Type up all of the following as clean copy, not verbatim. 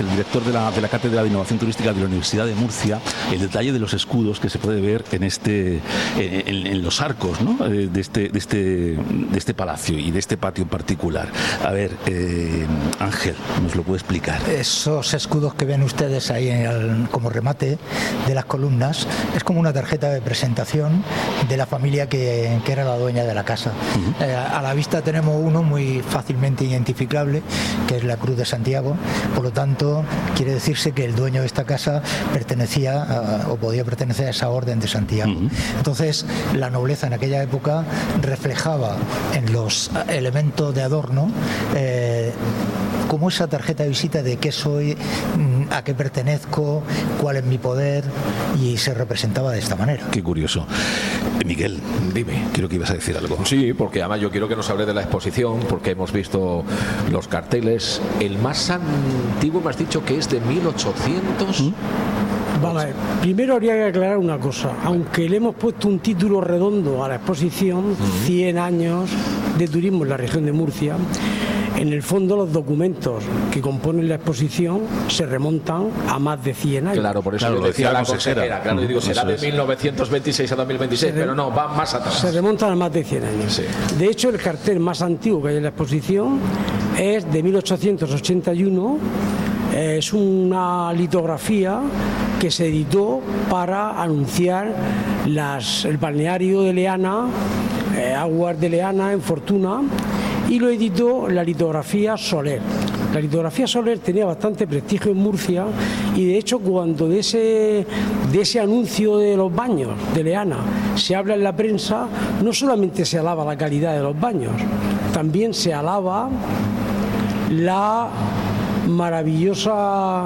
el director de la Cátedra de Innovación Turística de la Universidad de Murcia, el detalle de los escudos que se puede ver en los arcos, ¿no? de este palacio y de este patio en particular. A ver, Ángel, ¿nos lo puede explicar? Esos escudos que ven ustedes ahí como remate de las columnas es como una tarjeta de presentación de la familia que era la dueña de la casa. A la vista tenemos uno muy fácilmente identificable, que es la Cruz de Santiago. Por lo tanto, quiere decirse que el dueño de esta casa pertenecía o podía pertenecer a esa orden de Santiago. Entonces, la nobleza en aquella época reflejaba en los elementos de adorno como esa tarjeta de visita de qué soy, a qué pertenezco, cuál es mi poder, y se representaba de esta manera. Qué curioso. Miguel, dime, creo que ibas a decir algo. Sí, porque además yo quiero que nos hable de la exposición, porque hemos visto los carteles. El más antiguo me has dicho que es de 1800. Vale, primero habría que aclarar una cosa. Aunque le hemos puesto un título redondo a la exposición, 100 años de turismo en la región de Murcia, en el fondo los documentos que componen la exposición se remontan a más de 100 años. Claro, por eso claro, lo decía la consejera. Claro, yo digo, será de 1926 a 2026, pero no, va más atrás. Se remontan a más de 100 años. Sí. De hecho, el cartel más antiguo que hay en la exposición es de 1881. Es una litografía que se editó para anunciar el balneario de Leana, Aguas de Leana, en Fortuna, y lo editó la litografía Soler. La litografía Soler tenía bastante prestigio en Murcia, y de hecho cuando de ese anuncio de los baños de Leana se habla en la prensa, no solamente se alaba la calidad de los baños, también se alaba la maravillosa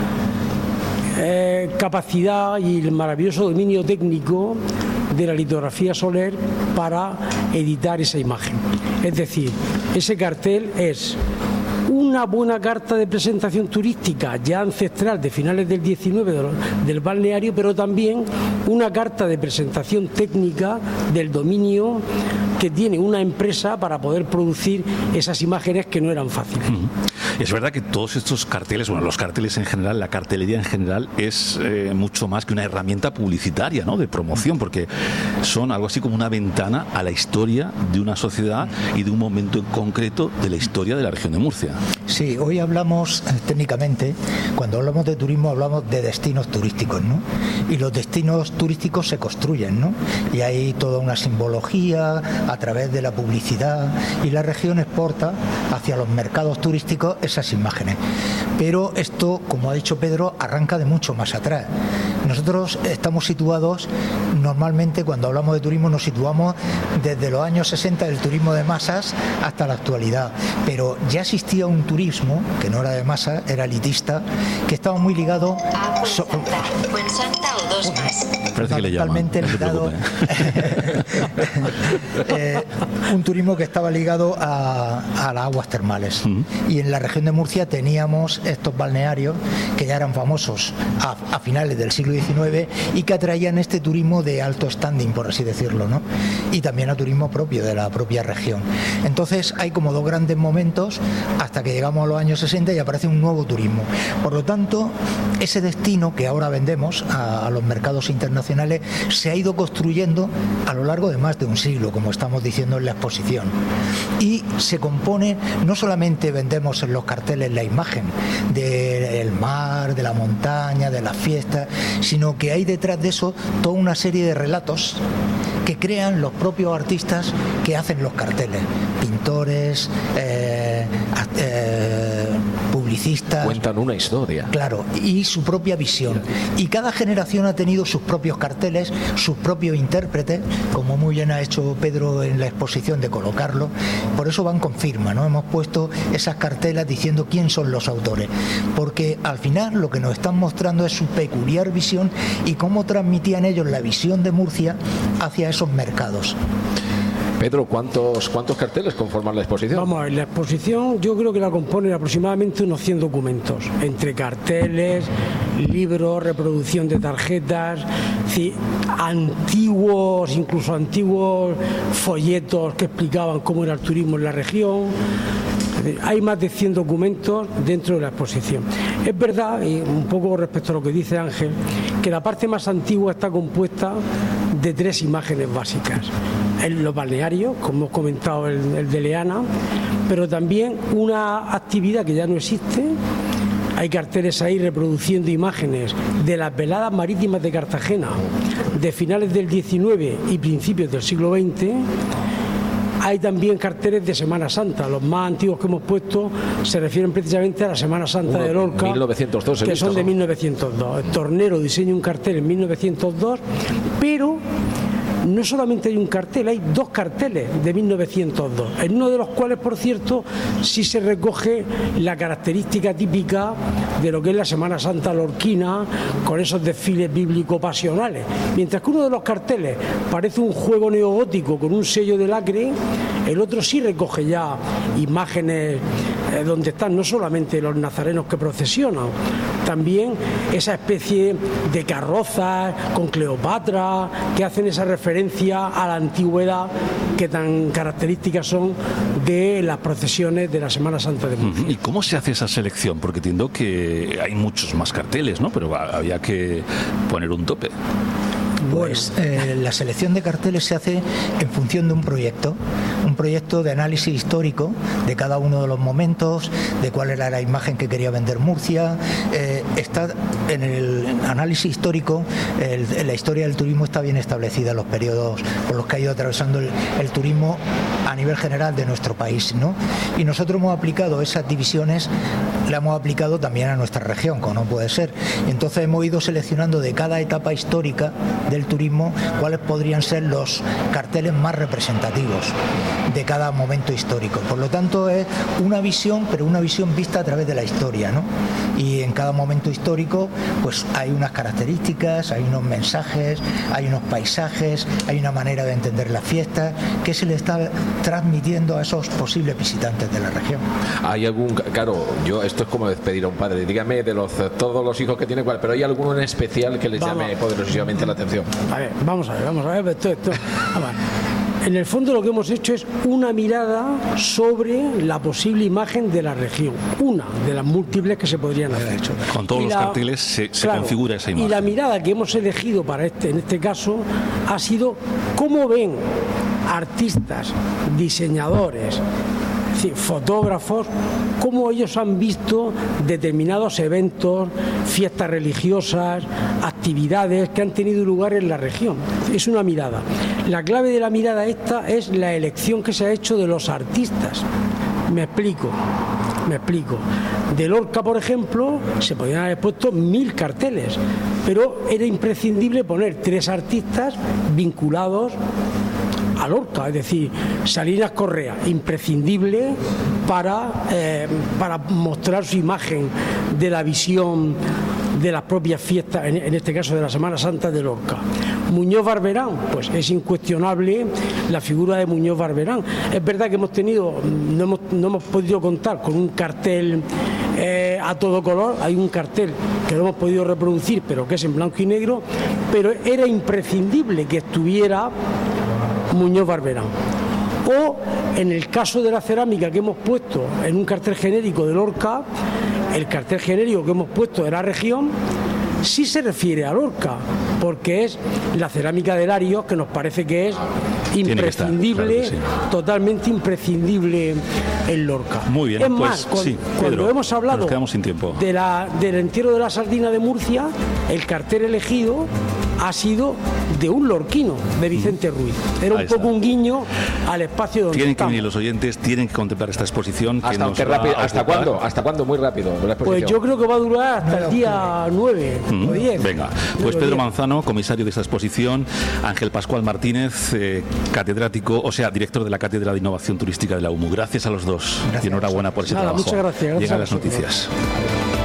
capacidad y el maravilloso dominio técnico de la litografía Soler para editar esa imagen. Es decir, ese cartel es una buena carta de presentación turística ya ancestral de finales del 19 del balneario, pero también una carta de presentación técnica del dominio que tiene una empresa para poder producir esas imágenes que no eran fáciles. Es verdad que todos estos carteles, bueno, los carteles en general, la cartelería en general es mucho más que una herramienta publicitaria, ¿no?, de promoción, porque son algo así como una ventana a la historia de una sociedad y de un momento en concreto de la historia de la región de Murcia. Sí, hoy hablamos técnicamente, cuando hablamos de turismo hablamos de destinos turísticos, ¿no? Y los destinos turísticos se construyen, ¿no? Y hay toda una simbología a través de la publicidad, y la región exporta hacia los mercados turísticos esas imágenes. Pero esto, como ha dicho Pedro, arranca de mucho más atrás. Nosotros estamos situados, normalmente cuando hablamos de turismo nos situamos desde los años 60 del turismo de masas hasta la actualidad, pero ya existía un turismo que no era de masa, era elitista, que estaba muy ligado Parece que le llaman, totalmente ligado un turismo que estaba ligado a las aguas termales. Y en la región de Murcia teníamos estos balnearios que ya eran famosos a finales del siglo XIX y que atraían este turismo de alto standing, por así decirlo, ¿no? Y también a turismo propio de la propia región. Entonces hay como dos grandes momentos hasta que llegamos a los años 60 y aparece un nuevo turismo. Por lo tanto, ese destino que ahora vendemos a los mercados internacionales se ha ido construyendo a lo largo de más de un siglo, como estamos diciendo en la exposición. Y se compone, no solamente vendemos en los carteles la imagen del mar, de la montaña, de las fiestas, sino que hay detrás de eso toda una serie de relatos que crean los propios artistas que hacen los carteles, pintores, publicistas. Cuentan una historia. Claro, y su propia visión. Y cada generación ha tenido sus propios carteles, sus propios intérpretes, como muy bien ha hecho Pedro en la exposición de colocarlo. Por eso van con firma, ¿no? Hemos puesto esas cartelas diciendo quién son los autores, porque al final lo que nos están mostrando es su peculiar visión y cómo transmitían ellos la visión de Murcia hacia esos mercados. Pedro, ¿cuántos carteles conforman la exposición? Vamos a ver, la exposición yo creo que la componen aproximadamente unos 100 documentos, entre carteles, libros, reproducción de tarjetas, incluso antiguos folletos que explicaban cómo era el turismo en la región. Hay más de 100 documentos dentro de la exposición. Es verdad, y un poco respecto a lo que dice Ángel, que la parte más antigua está compuesta de 3 imágenes básicas. Los balnearios, como hemos comentado el de Leana, pero también una actividad que ya no existe. Hay carteles ahí reproduciendo imágenes de las veladas marítimas de Cartagena de finales del XIX y principios del siglo XX. Hay también carteles de Semana Santa. Los más antiguos que hemos puesto se refieren precisamente a la Semana Santa de Lorca, 1902, que son de 1902. El Tornero diseña un cartel en 1902, pero no solamente hay un cartel, hay 2 carteles de 1902, en uno de los cuales, por cierto, sí se recoge la característica típica de lo que es la Semana Santa lorquina, con esos desfiles bíblico-pasionales. Mientras que uno de los carteles parece un juego neogótico con un sello de lacre, el otro sí recoge ya imágenes donde están no solamente los nazarenos que procesionan, también esa especie de carrozas con Cleopatra que hacen esa referencia a la antigüedad que tan características son de las procesiones de la Semana Santa de Murcia. ¿Y cómo se hace esa selección? Porque entiendo que hay muchos más carteles, ¿no? Pero había que poner un tope. Pues la selección de carteles se hace en función de un proyecto de análisis histórico de cada uno de los momentos, de cuál era la imagen que quería vender Murcia. Está en el análisis histórico, la historia del turismo está bien establecida, los periodos por los que ha ido atravesando el turismo a nivel general de nuestro país, ¿no? Y nosotros hemos aplicado esas divisiones, la hemos aplicado también a nuestra región, como no puede ser. Y entonces hemos ido seleccionando de cada etapa histórica del turismo cuáles podrían ser los carteles más representativos de cada momento histórico. Por lo tanto, es una visión, pero una visión vista a través de la historia, ¿no? Y en cada momento histórico pues hay unas características, hay unos mensajes, hay unos paisajes, hay una manera de entender las fiestas que se le está transmitiendo a esos posibles visitantes de la región. Hay algún, claro, esto es como despedir a un padre, dígame de todos los hijos que tiene, pero hay alguno en especial que les llame poderosamente la atención. A ver, vamos a ver, esto. En el fondo lo que hemos hecho es una mirada sobre la posible imagen de la región, una de las múltiples que se podrían haber hecho. Con todos los carteles se configura esa imagen. Y la mirada que hemos elegido para en este caso ha sido cómo ven artistas, diseñadores, fotógrafos, cómo ellos han visto determinados eventos, fiestas religiosas, actividades que han tenido lugar en la región. Es una mirada. La clave de la mirada esta es la elección que se ha hecho de los artistas. Me explico. De Lorca, por ejemplo, se podrían haber puesto 1000 carteles, pero era imprescindible poner 3 artistas vinculados a Lorca, es decir, Salinas Correa, imprescindible para mostrar su imagen de la visión de las propias fiestas, en este caso de la Semana Santa de Lorca. Muñoz Barberán, pues es incuestionable la figura de Muñoz Barberán. Es verdad que no hemos podido contar con un cartel a todo color, hay un cartel que lo hemos podido reproducir, pero que es en blanco y negro, pero era imprescindible que estuviera Muñoz Barberán. O en el caso de la cerámica que hemos puesto en un cartel genérico de Lorca, el cartel genérico que hemos puesto de la región sí se refiere a Lorca, porque es la cerámica de Larios, que nos parece que es imprescindible, claro que sí, totalmente imprescindible en Lorca. Muy bien, es más, cuando hemos hablado nos quedamos sin tiempo. Del entierro de la sardina de Murcia, el cartel elegido ha sido de un lorquino, de Vicente Ruiz. Era un poco un guiño al espacio donde tienen que venir los oyentes, tienen que contemplar esta exposición. ¿Hasta cuándo? Muy rápido. Pues yo creo que va a durar hasta el día 9 o 10. Venga, pues Pedro Manzano, comisario de esta exposición, Ángel Pascual Martínez, catedrático, director de la Cátedra de Innovación Turística de la UMU. Gracias a los dos. Gracias. Y enhorabuena por ese trabajo. Muchas gracias. Llegan las noticias.